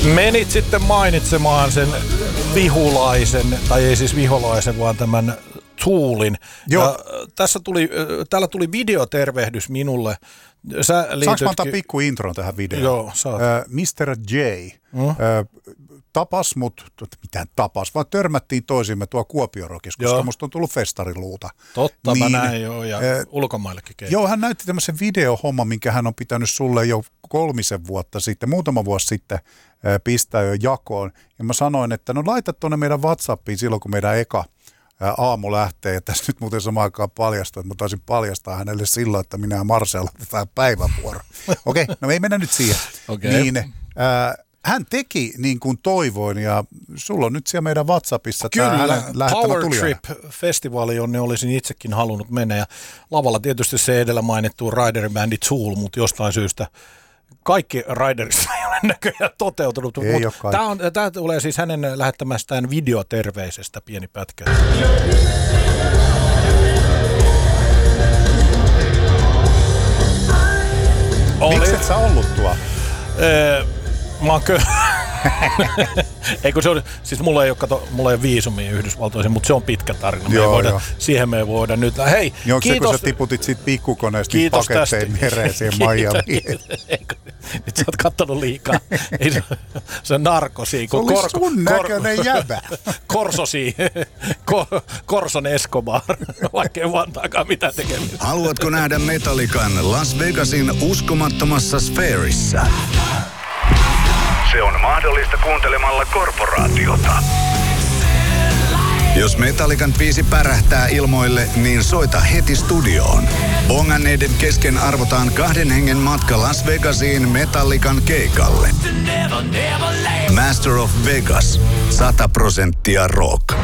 Menit sitten mainitsemaan sen vihulaisen, tai ei siis viholaisen, vaan tämän Toolin. Ja täällä tuli videotervehdys minulle. Saanko mä antaa pikku intron tähän videoon? Joo, saat. Mr. J tapas mut, vaan törmättiin toisimme tuo Kuopion-rokissa, koska musta on tullut festariluuta. Totta, niin, mä näin joo, ja ulkomaillekin keitä. Joo, hän näytti tämmöisen videohomman, minkä hän on pitänyt sulle jo 3 vuotta sitten, muutama vuosi sitten pistää jo jakoon. Ja mä sanoin, että no laita tuonne meidän WhatsAppiin silloin, kun meidän eka aamu lähtee. Ja tässä nyt muuten samaan aikaan paljastuu, että mä taisin paljastaa hänelle silloin, että minä ja Marcel otetaan päivävuoro. Okei, no me ei mennä nyt siihen. Okay. Niin, hän teki niin kuin toivoin ja sulla on nyt siellä meidän WhatsAppissa kyllä, tämä Power Trip-festivaali, jonne olisin itsekin halunnut mennä. Ja lavalla tietysti se edellä mainittu rideribändi Tool, mutta jostain syystä kaikki riderissa ei ole näköjään toteutunut. Tämä tulee siis hänen lähettämästään videoterveisestä pieni pätkä. Miksi et sä ollut tuo? Mä oon Eikö se on, siis mulla ei ole viisumia Yhdysvaltoihin, mutta se on pitkä tarina. Siihen me ei voida nyt. Hei, joo, kiitos. Kun sä tiputit siitä pikkukoneesta niin pakettein mereen siihen Miamiin. Nyt sä oot kattonut liikaa. Se on narkosi. Se oli sun näköinen jäbä. Korsosi. Korson Escobar. Vaikka ei vantaakaan mitään tekemistä. Haluatko nähdä Metallican Las Vegasin uskomattomassa sfäärissä? Se on mahdollista kuuntelemalla Korporaatiota. Jos Metallican biisi pärähtää ilmoille, niin soita heti studioon. Bonganneiden kesken arvotaan 2 hengen matka Las Vegasiin Metallican keikalle. Master of Vegas. 100% rock.